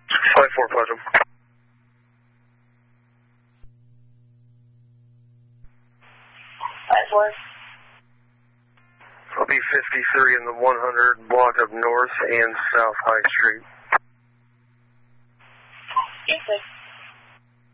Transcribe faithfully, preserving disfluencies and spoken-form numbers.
five four, Pleasant. five four. I'll be fifty-three in the one hundred block of North and South High Street.